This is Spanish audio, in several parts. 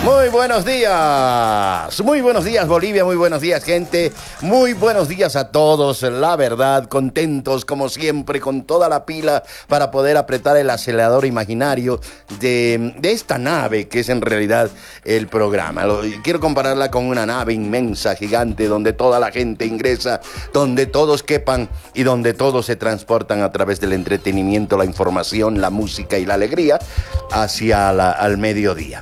Muy buenos días Bolivia, muy buenos días gente, muy buenos días a todos, la verdad, contentos como siempre, con toda la pila para poder apretar el acelerador imaginario de esta nave que es en realidad el programa. Quiero compararla con una nave inmensa, gigante, donde toda la gente ingresa, donde todos quepan y donde todos se transportan a través del entretenimiento, la información, la música y la alegría hacia al mediodía.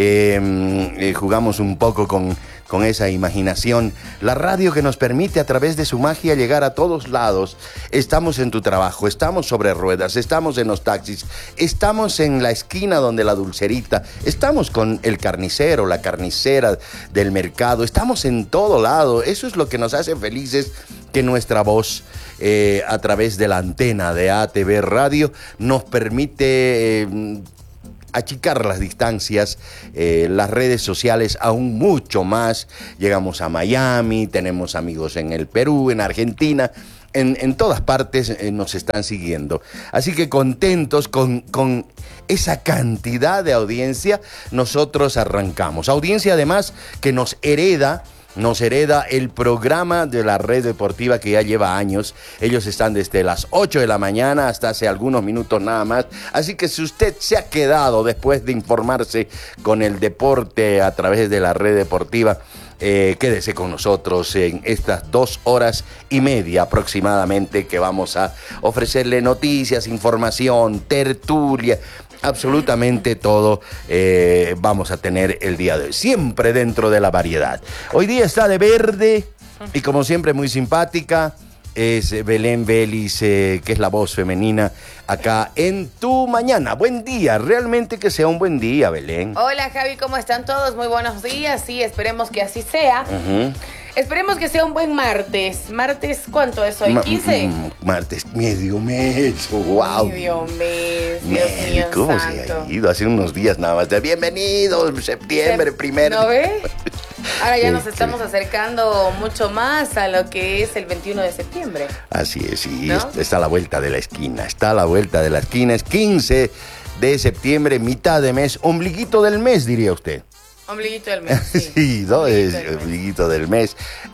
Jugamos un poco con esa imaginación. La radio que nos permite a través de su magia llegar a todos lados. Estamos en tu trabajo, estamos sobre ruedas, estamos en los taxis, estamos en la esquina donde la dulcerita, estamos con el carnicero, la carnicera del mercado, estamos en todo lado. Eso es lo que nos hace felices, que nuestra voz a través de la antena de ATV Radio nos permite achicar las distancias, las redes sociales aún mucho más. Llegamos a Miami, tenemos amigos en el Perú, en Argentina, en todas partes nos están siguiendo. Así que contentos con esa cantidad de audiencia, nosotros arrancamos. Audiencia además que nos hereda el programa de la red deportiva que ya lleva años. Ellos están desde las 8 de la mañana hasta hace algunos minutos nada más. Así que si usted se ha quedado después de informarse con el deporte a través de la red deportiva, quédese con nosotros en estas 2 horas y media aproximadamente que vamos a ofrecerle noticias, información, tertulia. Absolutamente todo vamos a tener el día de hoy, siempre dentro de la variedad. Hoy día está de verde y como siempre muy simpática, es Belén Vélez, que es la voz femenina acá en Tu Mañana. Buen día, realmente que sea un buen día, Belén. Hola Javi, ¿cómo están todos? Muy buenos días, sí, esperemos que así sea. Esperemos que sea un buen martes. ¿Martes cuánto es hoy? ¿15? Martes, medio mes, wow. Medio mes, Dios mío ¿Cómo santo. se ha ido? Hace unos días nada más. Bienvenidos, septiembre, primero. ¿No ves? Ahora ya nos estamos acercando mucho más a lo que es el 21 de septiembre. Así es, sí, ¿no? Está a la vuelta de la esquina, es 15 de septiembre, mitad de mes, ombliguito del mes, diría usted. Ombliguito del mes, sí. Sí, ¿no? Es ombliguito del mes.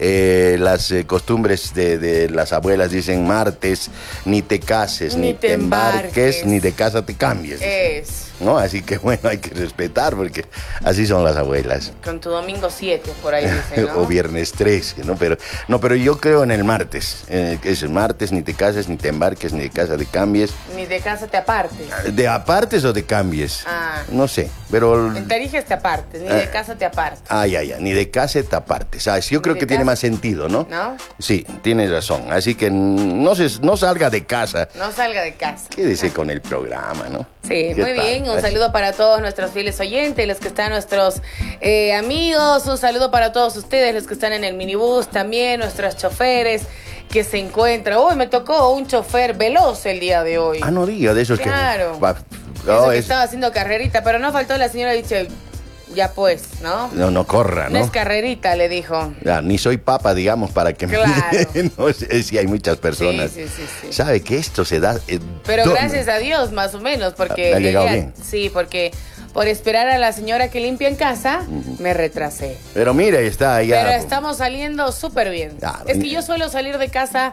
Las costumbres de las abuelas dicen martes, ni te cases, ni te embarques, ni de casa te cambies. ¿No? Así que bueno, hay que respetar porque así son las abuelas. Con tu domingo 7, por ahí dicen, ¿no? O viernes 13, ¿no? Pero yo creo en el martes. Que es el martes, ni te cases, ni te embarques, ni de casa te cambies. Ni de casa te apartes. ¿De apartes o de cambies? Ah. No sé, pero... En Tarijas te apartes, ni de casa te apartes. Ya, ni de casa te apartes. Yo creo que tiene más sentido, ¿no? ¿No? Sí, tienes razón. Así que no salga de casa. No salga de casa. Quédese con el programa, ¿no? Sí, muy bien. Un saludo para todos nuestros fieles oyentes, los que están nuestros amigos. Un saludo para todos ustedes, los que están en el minibús también, nuestros choferes que se encuentran. Hoy me tocó un chofer veloz el día de hoy. No diga de esos claro. que... estaba haciendo carrerita, pero no faltó la señora dice... Ya pues, ¿no? No corra, ¿no? No es carrerita, le dijo. Ya, ni soy papa, digamos, para que claro. No sé si hay muchas personas. Sí. ¿Sabe que esto se da? Pero gracias a Dios, más o menos, porque... ¿Le ha llegado bien? Sí, porque por esperar a la señora que limpia en casa, me retrasé. Pero mire, está allá. Pero estamos saliendo súper bien. Claro. Es que yo suelo salir de casa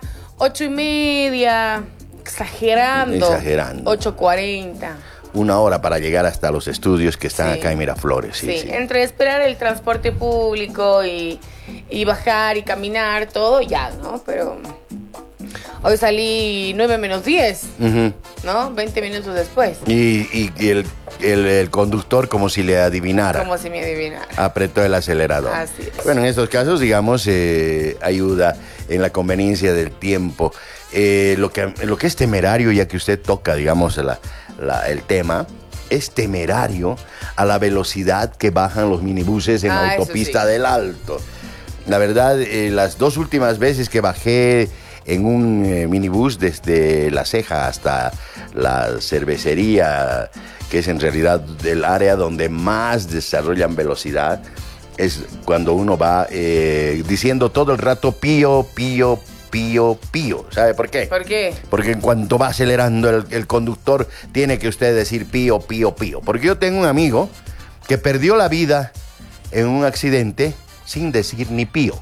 8:30, exagerando. 8:40. 1 hora para llegar hasta los estudios que están acá en Miraflores. Sí, entre esperar el transporte público y bajar y caminar, todo ya, ¿no? Pero hoy salí 9 menos 10, ¿no? 20 minutos después. Y el conductor como si le adivinara. Como si me adivinara. Apretó el acelerador. Así es. Bueno, en estos casos, digamos, ayuda en la conveniencia del tiempo. Lo que es temerario, ya que usted toca, digamos, el tema, es temerario a la velocidad que bajan los minibuses en la autopista del Alto. La verdad, las 2 últimas veces que bajé en un minibús desde La Ceja hasta la cervecería, que es en realidad el área donde más desarrollan velocidad, es cuando uno va diciendo todo el rato pío, pío, pío, pío. ¿Sabe por qué? ¿Por qué? Porque en cuanto va acelerando el conductor, tiene que usted decir pío, pío, pío. Porque yo tengo un amigo que perdió la vida en un accidente sin decir ni pío.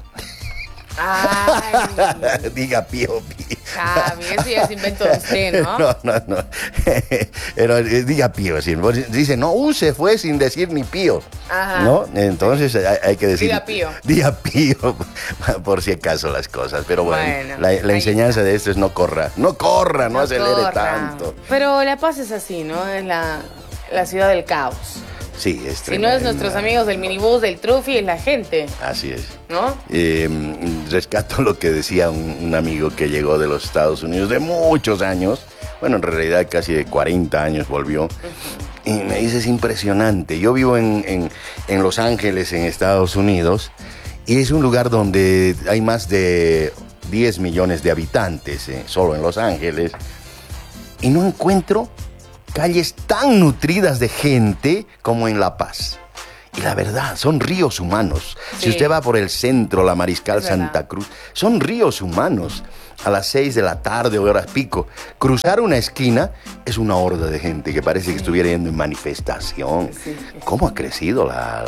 Ay. Diga pío, pío. Ah, eso ya es invento de usted, ¿no? No. Pero diga pío. Dice, no, se fue sin decir ni pío. Ajá. ¿No? Entonces hay que decir. Diga pío. Diga pío, por si acaso las cosas. Pero bueno, la enseñanza de esto es no corra. No acelere tanto. Pero La Paz es así, ¿no? Es la ciudad del caos. Sí, es si tremenda. no es nuestros amigos del minibús, del Trufi, es la gente. Así es. ¿No? Rescato lo que decía un amigo que llegó de los Estados Unidos de muchos años. Bueno, en realidad casi de 40 años volvió. Y me dice, es impresionante. Yo vivo en Los Ángeles, en Estados Unidos, y es un lugar donde hay más de 10 millones de habitantes, solo en Los Ángeles. Y no encuentro calles tan nutridas de gente como en La Paz. Y la verdad, son ríos humanos. Sí. Si usted va por el centro, la Mariscal Santa Cruz, son ríos humanos. A las 6 de la tarde, horas pico, cruzar una esquina es una horda de gente que parece que estuviera yendo en manifestación. Sí. ¿Cómo ha crecido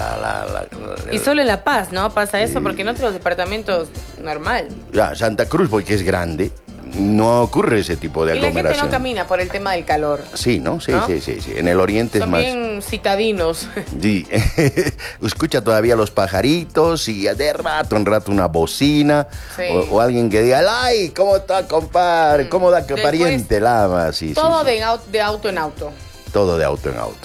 Y solo en La Paz, ¿no? Pasa eso, porque en otros departamentos normal. Ya, Santa Cruz, porque es grande, no ocurre ese tipo de aglomeración. Y la gente no camina por el tema del calor. Sí, ¿no? Sí. En el oriente son es más... Son bien citadinos. Sí. Escucha todavía los pajaritos y de rato en rato una bocina. Sí. O alguien que diga, ¡ay! ¿Cómo está, compadre? ¿Cómo da que pariente? Lama. Sí, todo de auto en auto. Todo de auto en auto.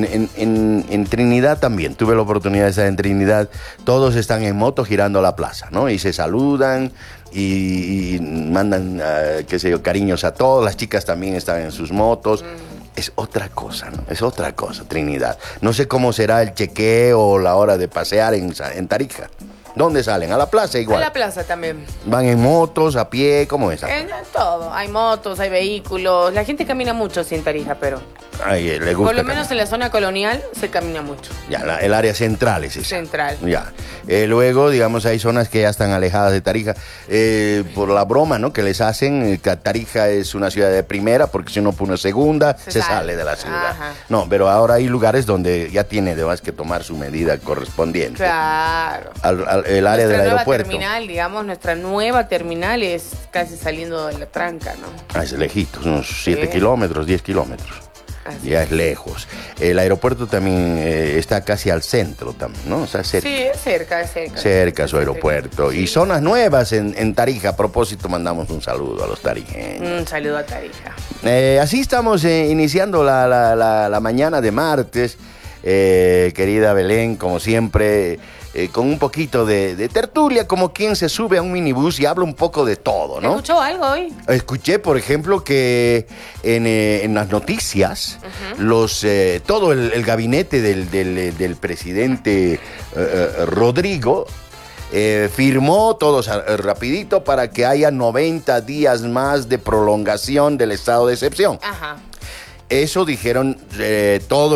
En Trinidad también. Tuve la oportunidad de estar en Trinidad. Todos están en moto girando la plaza, ¿no? Y se saludan y mandan, qué sé yo, cariños a todos. Las chicas también están en sus motos. Es otra cosa, ¿no? Es otra cosa, Trinidad. No sé cómo será el chequeo o la hora de pasear en Tarija. ¿Dónde salen? ¿A la plaza igual? A la plaza también. ¿Van en motos, a pie? ¿Cómo es? Todo. Hay motos, hay vehículos. La gente camina mucho sin Tarija, pero... Ay, le gusta. Por lo menos en la zona colonial se camina mucho. Ya, el área central es esa. Central. Ya. Luego, digamos, hay zonas que ya están alejadas de Tarija. Por la broma, ¿no? Que les hacen, Tarija es una ciudad de primera, porque si uno pone segunda, se sale de la ciudad. Ajá. No, pero ahora hay lugares donde ya tiene además que tomar su medida correspondiente. Claro. El área del aeropuerto. Nuestra nueva terminal es casi saliendo de la tranca, ¿no? Es lejitos, unos 7 kilómetros, 10 kilómetros. Así ya es lejos. El aeropuerto también está casi al centro, ¿no? O sea, cerca. Sí, es cerca. Cerca su aeropuerto. Sí. Y zonas nuevas en Tarija. A propósito, mandamos un saludo a los tarijeños. Un saludo a Tarija. Así estamos iniciando la mañana de martes. Querida Belén, como siempre... con un poquito de tertulia, como quien se sube a un minibús y habla un poco de todo, ¿no? ¿Escuchó algo hoy? Escuché, por ejemplo, que en las noticias, todo el gabinete del presidente Rodrigo firmó todos rapidito para que haya 90 días más de prolongación del estado de excepción. Ajá. Eso dijeron todo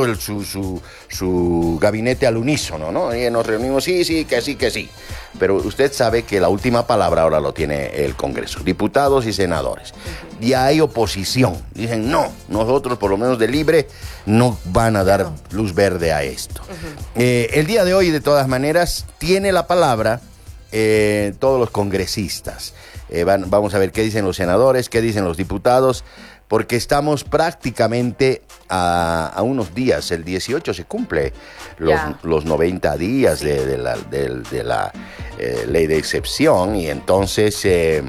su gabinete al unísono, ¿no? Y nos reunimos, sí, que sí. Pero usted sabe que la última palabra ahora lo tiene el Congreso, diputados y senadores. Y hay oposición. Dicen, no, nosotros por lo menos de libre no van a dar luz verde a esto. El día de hoy, de todas maneras, tiene la palabra todos los congresistas. Vamos a ver qué dicen los senadores, qué dicen los diputados, porque estamos prácticamente a unos días. El 18 se cumple los 90 días de la ley de excepción, y entonces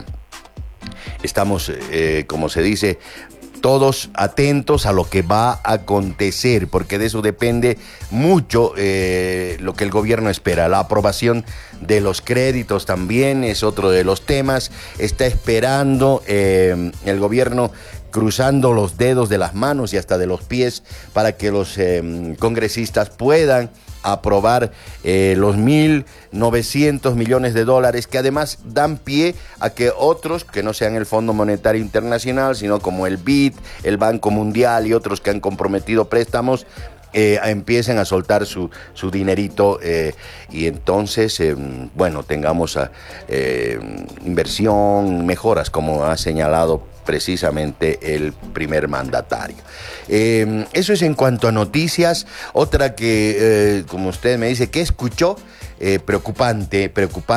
estamos, como se dice, todos atentos a lo que va a acontecer, porque de eso depende mucho lo que el gobierno espera. La aprobación de los créditos también es otro de los temas. Está esperando el gobierno, cruzando los dedos de las manos y hasta de los pies, para que los congresistas puedan aprobar los 1.900 millones de dólares, que además dan pie a que otros, que no sean el Fondo Monetario Internacional, sino como el BID, el Banco Mundial y otros que han comprometido préstamos, empiecen a soltar su dinerito y entonces, bueno, tengamos inversión, mejoras, como ha señalado precisamente el primer mandatario. Eso es en cuanto a noticias. Otra que, como usted me dice, ¿qué escuchó? Preocupante,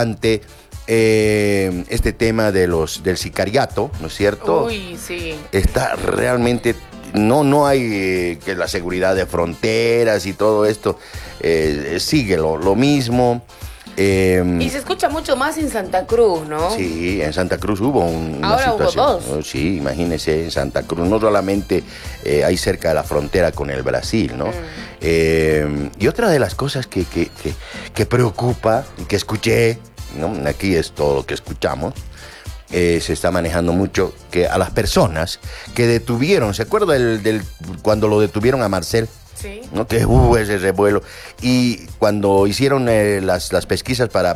este tema del sicariato, ¿no es cierto? Uy, sí. Está realmente... No hay que la seguridad de fronteras y todo esto sigue lo mismo. Y se escucha mucho más en Santa Cruz, ¿no? Sí, en Santa Cruz hubo una Ahora situación. hubo dos. Sí, imagínese, en Santa Cruz no solamente hay cerca de la frontera con el Brasil, ¿no? Y otra de las cosas que preocupa y que escuché, ¿no? Aquí es todo lo que escuchamos. Se está manejando mucho que a las personas que detuvieron, ¿se acuerda cuando lo detuvieron a Marcel? Sí. ¿No? Que hubo ese revuelo. Y cuando hicieron las pesquisas para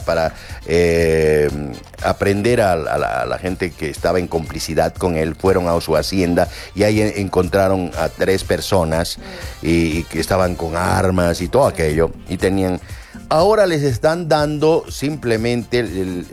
aprender a la gente que estaba en complicidad con él, fueron a su hacienda y ahí encontraron a 3 personas y que estaban con armas y todo aquello. Y tenían... Ahora les están dando simplemente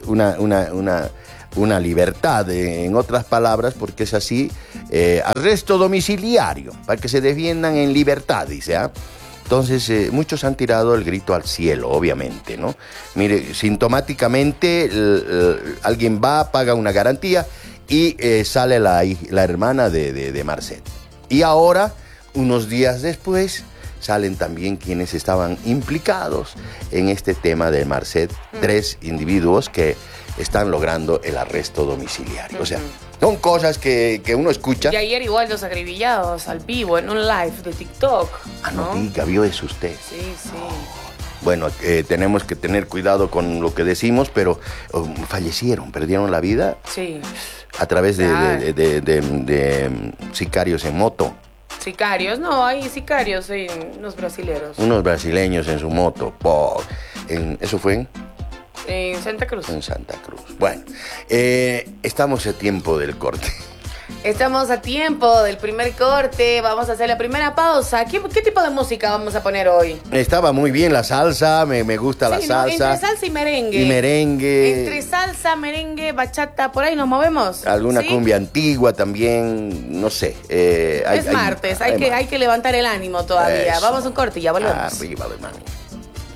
una libertad, en otras palabras, porque es así, arresto domiciliario, para que se defiendan en libertad, dice, ¿ah? Entonces, muchos han tirado el grito al cielo, obviamente, ¿no? Mire, sintomáticamente, alguien va, paga una garantía y sale la hermana de Marcel. Y ahora, unos días después, salen también quienes estaban implicados en este tema de Marcel, 3 individuos que están logrando el arresto domiciliario. O sea, son cosas que uno escucha. Y ayer igual los agrivillados al vivo en un live de TikTok. No diga, vio eso usted. Sí. Bueno, tenemos que tener cuidado con lo que decimos, pero fallecieron, perdieron la vida. Sí. A través de sicarios en moto. Sicarios, no, hay sicarios, unos brasileros. Unos brasileños en su moto. ¿Eso fue en Santa Cruz? En Santa Cruz. Bueno, estamos a tiempo del corte. Estamos a tiempo del primer corte. Vamos a hacer la primera pausa. ¿Qué tipo de música vamos a poner hoy? Estaba muy bien la salsa, me gusta la salsa. Entre salsa y merengue. Entre salsa, merengue, bachata, por ahí nos movemos. Alguna cumbia antigua también, no sé. Es martes, hay que levantar el ánimo todavía. Eso. Vamos a un corte y ya volvemos. Arriba de mano.